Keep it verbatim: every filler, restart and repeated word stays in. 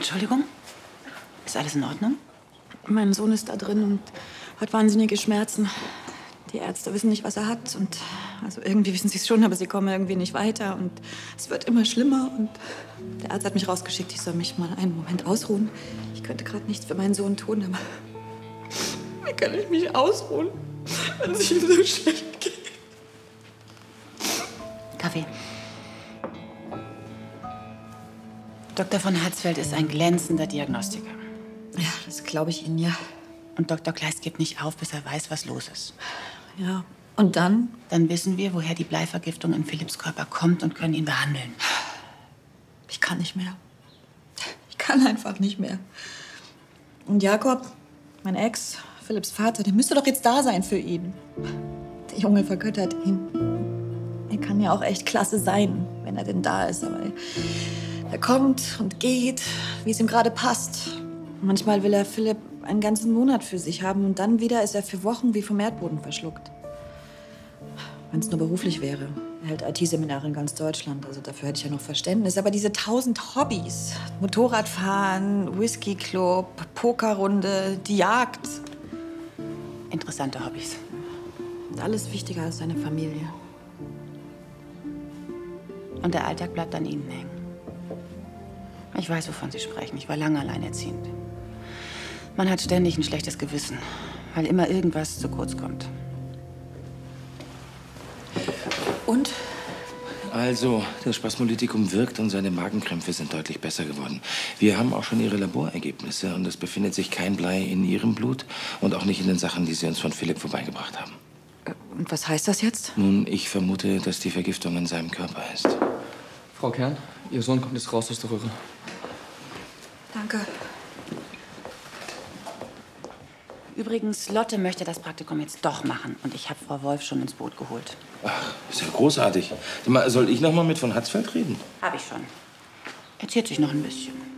Entschuldigung? Ist alles in Ordnung? Mein Sohn ist da drin und hat wahnsinnige Schmerzen. Die Ärzte wissen nicht, was er hat. Und also irgendwie wissen sie es schon, aber sie kommen irgendwie nicht weiter. Und es wird immer schlimmer. Und der Arzt hat mich rausgeschickt, ich soll mich mal einen Moment ausruhen. Ich könnte gerade nichts für meinen Sohn tun, aber wie kann ich mich ausruhen, wenn es ihm so schlecht geht? Kaffee. Doktor von Hatzfeld ist ein glänzender Diagnostiker. Ja, das glaube ich Ihnen, ja. Und Doktor Kleist gibt nicht auf, bis er weiß, was los ist. Ja, und dann? Dann wissen wir, woher die Bleivergiftung in Philipps Körper kommt und können ihn behandeln. Ich kann nicht mehr. Ich kann einfach nicht mehr. Und Jakob, mein Ex, Philipps Vater, der müsste doch jetzt da sein für ihn. Der Junge vergöttert ihn. Er kann ja auch echt klasse sein, wenn er denn da ist. Aber er kommt und geht, wie es ihm gerade passt. Manchmal will er Philipp einen ganzen Monat für sich haben und dann wieder ist er für Wochen wie vom Erdboden verschluckt. Wenn es nur beruflich wäre. Er hält I T-Seminare in ganz Deutschland, also dafür hätte ich ja noch Verständnis. Aber diese tausend Hobbys, Motorradfahren, Whisky-Club, Pokerrunde, die Jagd. Interessante Hobbys. Und alles wichtiger als seine Familie. Und der Alltag bleibt an Ihnen hängen. Ich weiß, wovon Sie sprechen. Ich war lange alleinerziehend. Man hat ständig ein schlechtes Gewissen, weil immer irgendwas zu kurz kommt. Und? Also, das Spasmolytikum wirkt und seine Magenkrämpfe sind deutlich besser geworden. Wir haben auch schon Ihre Laborergebnisse und es befindet sich kein Blei in Ihrem Blut und auch nicht in den Sachen, die Sie uns von Philipp vorbeigebracht haben. Und was heißt das jetzt? Nun, ich vermute, dass die Vergiftung in seinem Körper ist. Frau Kern, Ihr Sohn kommt jetzt raus aus der Röhre. Danke. Übrigens, Lotte möchte das Praktikum jetzt doch machen. Und ich habe Frau Wolf schon ins Boot geholt. Ach, ist ja großartig. Soll ich noch mal mit von Hatzfeld reden? Habe ich schon. Er ziert sich noch ein bisschen.